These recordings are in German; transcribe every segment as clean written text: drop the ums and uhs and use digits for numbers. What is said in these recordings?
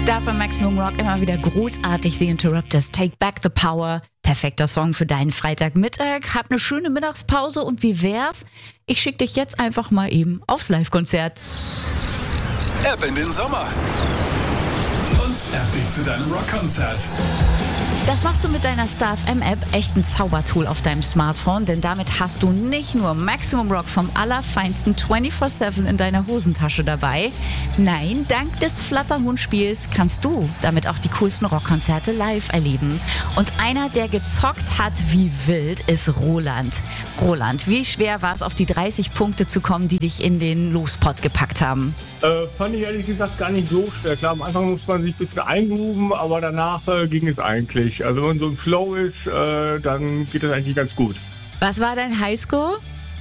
Star von Maximum Rock, immer wieder großartig. The Interrupters, Take Back the Power. Perfekter Song für deinen Freitagmittag. Hab eine schöne Mittagspause und wie wär's? Ich schick dich jetzt einfach mal eben aufs Live-Konzert. App in den Sommer. Und App dich zu deinem Rockkonzert. Das machst du mit deiner Star FM App, echt ein Zaubertool auf deinem Smartphone, denn damit hast du nicht nur Maximum Rock vom allerfeinsten 24/7 in deiner Hosentasche dabei. Nein, dank des Flatterhund-Spiels kannst du damit auch die coolsten Rockkonzerte live erleben. Und einer, der gezockt hat wie wild, ist Roland. Roland, wie schwer war es, auf die 30 Punkte zu kommen, die dich in den Lospot gepackt haben? Fand ich ehrlich gesagt gar nicht so schwer. Klar, am Anfang muss man sich ein bisschen eingrooven, aber danach ging es eigentlich. Also wenn man so im Flow ist, dann geht das eigentlich ganz gut. Was war dein Highscore?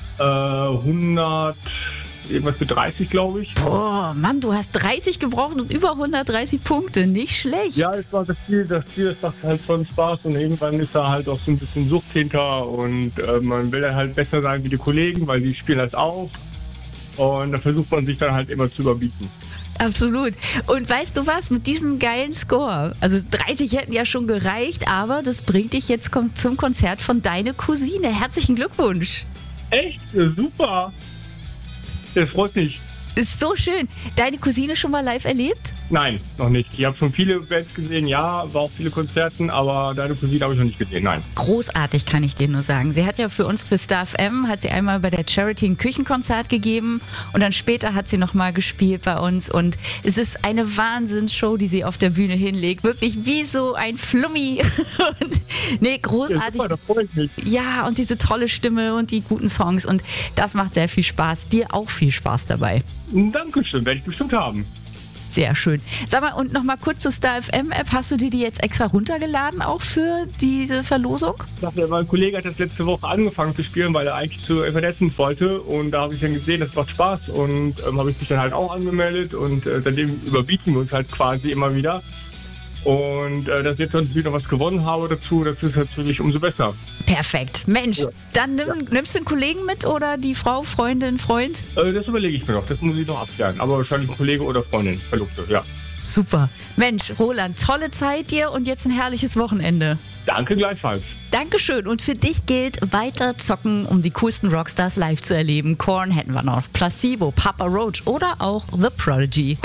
100, irgendwas mit 30, glaube ich. Boah, Mann, du hast 30 gebraucht und über 130 Punkte. Nicht schlecht. Ja, es war das Ziel, das macht halt schon Spaß und irgendwann ist da halt auch so ein bisschen Sucht hinter und man will dann halt besser sein wie die Kollegen, weil die spielen das auch. Und da versucht man sich dann halt immer zu überbieten. Absolut. Und weißt du was, mit diesem geilen Score, also 30 hätten ja schon gereicht, aber das bringt dich jetzt zum Konzert von deiner Cousine. Herzlichen Glückwunsch. Echt? Super. Das freut mich. Ist so schön. Deine Cousine schon mal live erlebt? Nein, noch nicht. Ich habe schon viele Bands gesehen, ja, war auch viele Konzerten, aber deine Cousine habe ich noch nicht gesehen, nein. Großartig, kann ich dir nur sagen. Sie hat ja für uns, für Star FM, hat sie einmal bei der Charity ein Küchenkonzert gegeben und dann später hat sie nochmal gespielt bei uns und es ist eine Wahnsinnsshow, die sie auf der Bühne hinlegt. Wirklich wie so ein Flummi. Nee, großartig. Ja, super, das freut mich. Ja, und diese tolle Stimme und die guten Songs und das macht sehr viel Spaß. Dir auch viel Spaß dabei. Dankeschön, werde ich bestimmt haben. Sehr schön. Sag mal, und nochmal kurz zur Star FM App. Hast du dir die jetzt extra runtergeladen auch für diese Verlosung? Mein Kollege hat das letzte Woche angefangen zu spielen, weil er eigentlich zu Evanescence wollte. Und da habe ich dann gesehen, das macht Spaß. Und habe ich mich dann halt auch angemeldet. Und seitdem überbieten wir uns halt quasi immer wieder. Und dass ich jetzt natürlich noch was gewonnen habe dazu, das ist natürlich umso besser. Perfekt. Mensch, ja. Dann nimmst du einen Kollegen mit oder die Frau, Freundin, Freund? Das überlege ich mir noch. Das muss ich noch abklären. Aber wahrscheinlich ein Kollege oder Freundin, Verlobte, ja. Super. Mensch, Roland, tolle Zeit dir und jetzt ein herrliches Wochenende. Danke gleichfalls. Dankeschön. Und für dich gilt weiter zocken, um die coolsten Rockstars live zu erleben. Korn hätten wir noch, Placebo, Papa Roach oder auch The Prodigy.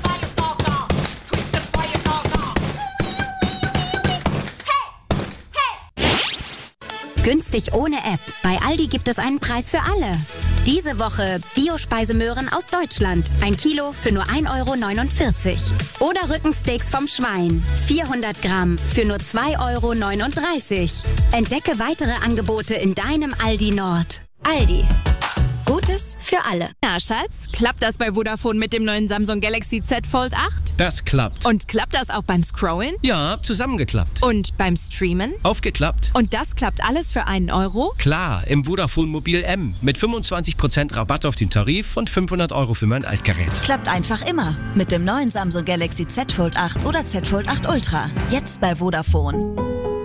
Günstig ohne App. Bei Aldi gibt es einen Preis für alle. Diese Woche Bio-Speisemöhren aus Deutschland. 1 Kilo für nur 1,49 €. Oder Rückensteaks vom Schwein. 400 Gramm für nur 2,39 €. Entdecke weitere Angebote in deinem Aldi Nord. Aldi. Gutes für alle. Na, Schatz, klappt das bei Vodafone mit dem neuen Samsung Galaxy Z Fold 8? Das klappt. Und klappt das auch beim Scrollen? Ja, zusammengeklappt. Und beim Streamen? Aufgeklappt. Und das klappt alles für 1 €? Klar, im Vodafone Mobil M. Mit 25% Rabatt auf den Tarif und 500 € für mein Altgerät. Klappt einfach immer. Mit dem neuen Samsung Galaxy Z Fold 8 oder Z Fold 8 Ultra. Jetzt bei Vodafone.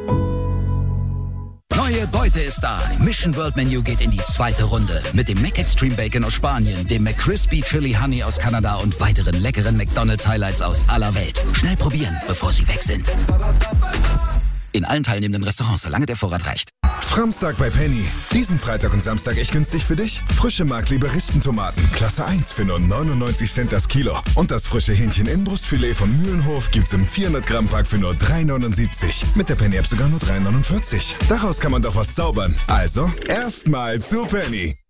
Neue Beute ist da. Mission World Menu geht in die zweite Runde. Mit dem Mac Extreme Bacon aus Spanien, dem McCrispy Chili Honey aus Kanada und weiteren leckeren McDonald's Highlights aus aller Welt. Schnell probieren, bevor sie weg sind. In allen teilnehmenden Restaurants, solange der Vorrat reicht. Framstag bei Penny. Diesen Freitag und Samstag echt günstig für dich? Frische Mark-Liberistentomaten, Klasse 1 für nur 99 Cent das Kilo. Und das frische Hähnchen-Innenbrustfilet von Mühlenhof gibt's im 400-Gramm-Pack für nur 3,79. Mit der Penny-App sogar nur 3,49. Daraus kann man doch was zaubern. Also, erstmal zu Penny.